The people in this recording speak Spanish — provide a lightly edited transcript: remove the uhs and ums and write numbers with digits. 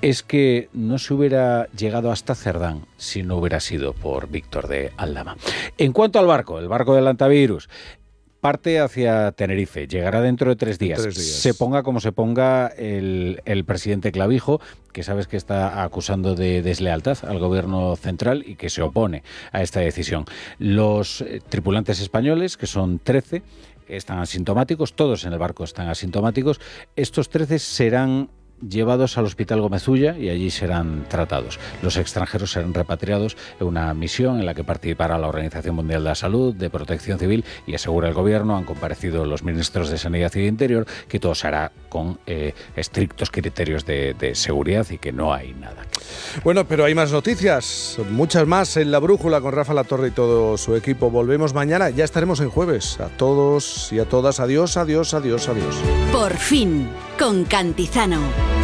es que no se hubiera llegado hasta Cerdán si no hubiera sido por Víctor de Aldama. En cuanto al barco, el barco del Antivirus, parte hacia Tenerife, llegará dentro de 3 días. Se ponga como se ponga el presidente Clavijo, que sabes que está acusando de deslealtad al gobierno central y que se opone a esta decisión. Los tripulantes españoles, que son 13, están asintomáticos, todos en el barco están asintomáticos. Estos 13 serán llevados al Hospital Gómez Ulla y allí serán tratados. Los extranjeros serán repatriados en una misión en la que participará la Organización Mundial de la Salud, de Protección Civil, y asegura el Gobierno, han comparecido los ministros de Sanidad y de Interior, que todo se hará con estrictos criterios de seguridad y que no hay nada. Bueno, pero hay más noticias, muchas más en La Brújula con Rafa Latorre y todo su equipo. Volvemos mañana, ya estaremos en jueves. A todos y a todas, adiós, adiós, adiós, adiós. Por fin, con Cantizano.